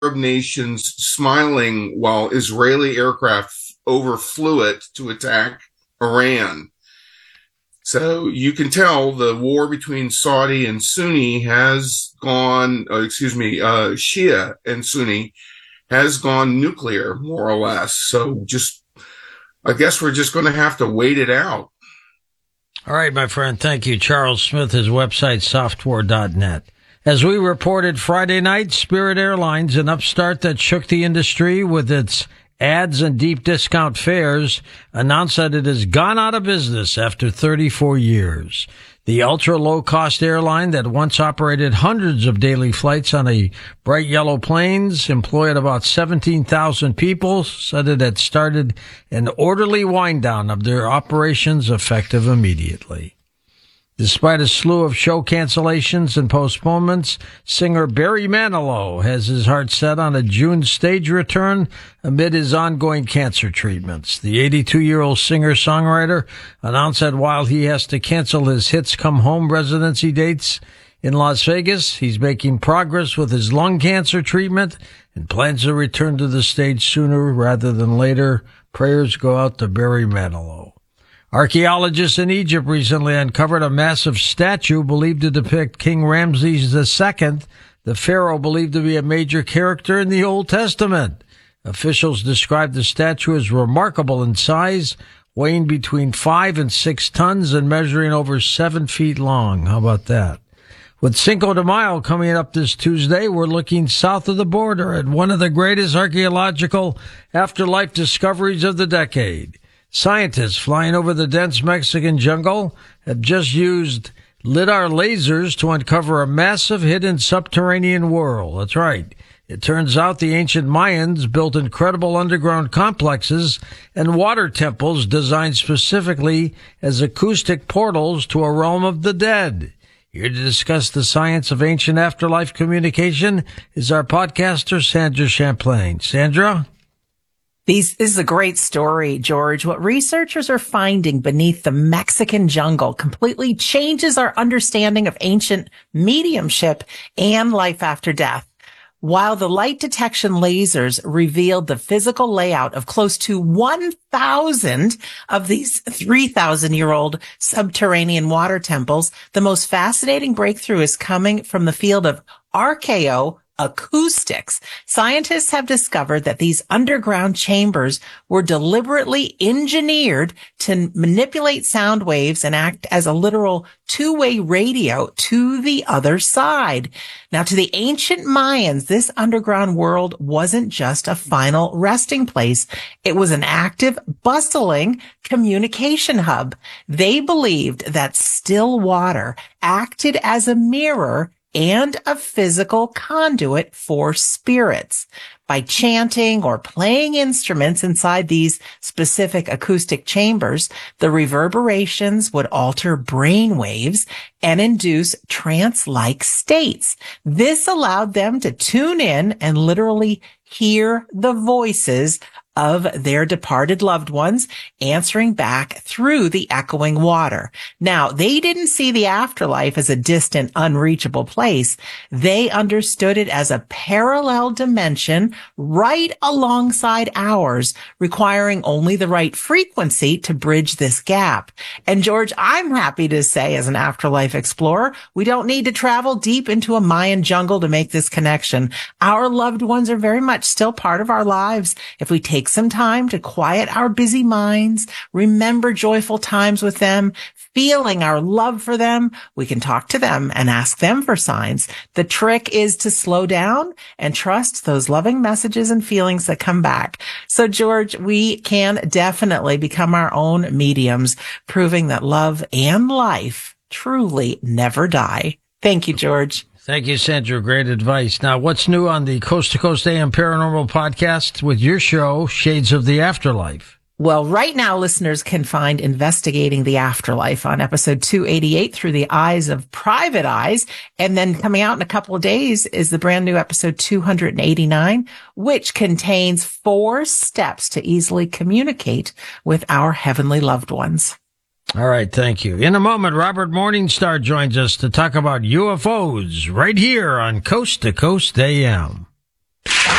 Arab nations smiling while Israeli aircraft overflew it to attack Iran. So you can tell the war between Saudi and Sunni has gone, Shia and Sunni has gone nuclear, more or less. So I guess we're just going to have to wait it out. All right, my friend. Thank you. Charles Smith, his website, software.net. As we reported Friday night, Spirit Airlines, an upstart that shook the industry with its ads and deep discount fares, announced that it has gone out of business after 34 years. The ultra-low-cost airline that once operated hundreds of daily flights on a bright yellow planes, employed about 17,000 people, said it had started an orderly wind-down of their operations effective immediately. Despite a slew of show cancellations and postponements, singer Barry Manilow has his heart set on a June stage return amid his ongoing cancer treatments. The 82-year-old singer-songwriter announced that while he has to cancel his Hits Come Home residency dates in Las Vegas, he's making progress with his lung cancer treatment and plans to return to the stage sooner rather than later. Prayers go out to Barry Manilow. Archaeologists in Egypt recently uncovered a massive statue believed to depict King Ramses II, the pharaoh believed to be a major character in the Old Testament. Officials described the statue as remarkable in size, weighing between 5 and 6 tons and measuring over 7 feet long. How about that? With Cinco de Mayo coming up this Tuesday, we're looking south of the border at one of the greatest archaeological afterlife discoveries of the decade. Scientists flying over the dense Mexican jungle have just used LIDAR lasers to uncover a massive hidden subterranean world. That's right. It turns out the ancient Mayans built incredible underground complexes and water temples designed specifically as acoustic portals to a realm of the dead. Here to discuss the science of ancient afterlife communication is our podcaster, Sandra Champlain. Sandra? This is a great story, George. What researchers are finding beneath the Mexican jungle completely changes our understanding of ancient mediumship and life after death. While the light detection lasers revealed the physical layout of close to 1,000 of these 3,000-year-old subterranean water temples, the most fascinating breakthrough is coming from the field of archaeoacoustics. Scientists have discovered that these underground chambers were deliberately engineered to manipulate sound waves and act as a literal two-way radio to the other side. Now, to the ancient Mayans, this underground world wasn't just a final resting place. It was an active, bustling communication hub. They believed that still water acted as a mirror and a physical conduit for spirits. By chanting or playing instruments inside these specific acoustic chambers, the reverberations would alter brain waves and induce trance-like states. This allowed them to tune in and literally hear the voices of their departed loved ones answering back through the echoing water. Now, they didn't see the afterlife as a distant, unreachable place. They understood it as a parallel dimension right alongside ours, requiring only the right frequency to bridge this gap. And George, I'm happy to say, as an afterlife explorer, we don't need to travel deep into a Mayan jungle to make this connection. Our loved ones are very much still part of our lives. If we take some time to quiet our busy minds, remember joyful times with them, feeling our love for them, we can talk to them and ask them for signs. The trick is to slow down and trust those loving messages and feelings that come back. So, George, we can definitely become our own mediums, proving that love and life truly never die. Thank you, George. Thank you, Sandra. Great advice. Now, what's new on the Coast to Coast AM Paranormal podcast with your show, Shades of the Afterlife? Well, right now, listeners can find Investigating the Afterlife on episode 288 through the eyes of private eyes. And then coming out in a couple of days is the brand new episode 289, which contains 4 steps to easily communicate with our heavenly loved ones. All right, thank you. In a moment, Robert Morningstar joins us to talk about UFOs right here on Coast to Coast AM.